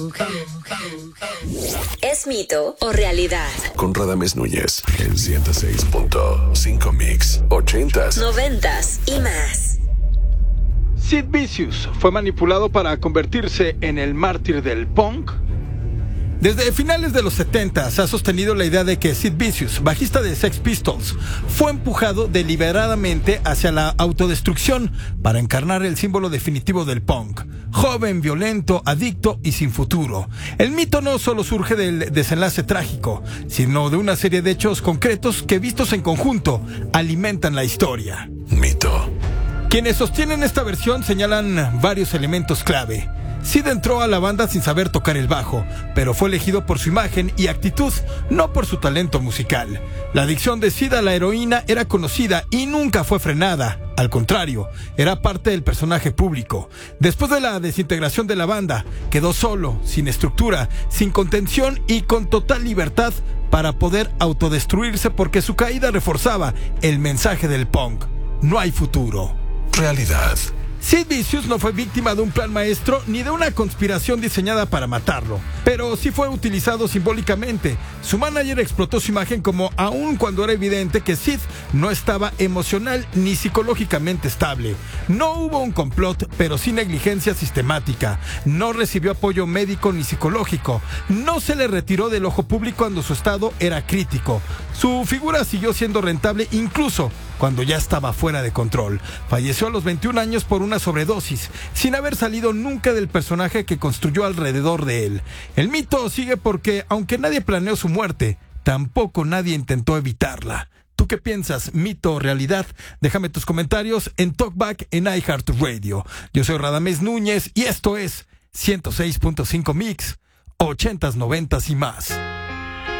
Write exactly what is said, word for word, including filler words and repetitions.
¿Es mito o realidad? Con Radamés Núñez en ciento seis punto cinco Mix, ochentas, noventas y más. Sid Vicious fue manipulado para convertirse en el mártir del punk. Desde finales de los setenta se ha sostenido la idea de que Sid Vicious, bajista de Sex Pistols, fue empujado deliberadamente hacia la autodestrucción para encarnar el símbolo definitivo del punk. Joven, violento, adicto y sin futuro. El mito no solo surge del desenlace trágico, sino de una serie de hechos concretos que, vistos en conjunto, alimentan la historia. Mito. Quienes sostienen esta versión señalan varios elementos clave. Sid entró a la banda sin saber tocar el bajo, pero fue elegido por su imagen y actitud, no por su talento musical. La adicción de Sid a la heroína era conocida y nunca fue frenada. Al contrario, era parte del personaje público. Después de la desintegración de la banda, quedó solo, sin estructura, sin contención y con total libertad para poder autodestruirse, porque su caída reforzaba el mensaje del punk: no hay futuro. Realidad. Sid Vicious no fue víctima de un plan maestro ni de una conspiración diseñada para matarlo, pero sí fue utilizado simbólicamente. Su manager explotó su imagen como aun cuando era evidente que Sid no estaba emocional ni psicológicamente estable. No hubo un complot, pero sí negligencia sistemática. No recibió apoyo médico ni psicológico. No se le retiró del ojo público cuando su estado era crítico. Su figura siguió siendo rentable incluso cuando ya estaba fuera de control. Falleció a los veintiún años por una sobredosis, sin haber salido nunca del personaje que construyó alrededor de él. El mito sigue porque, aunque nadie planeó su muerte, tampoco nadie intentó evitarla. ¿Tú qué piensas? ¿Mito o realidad? Déjame tus comentarios en Talkback en iHeartRadio. Yo soy Radamés Núñez y esto es ciento seis punto cinco Mix, ochentas, noventas y más.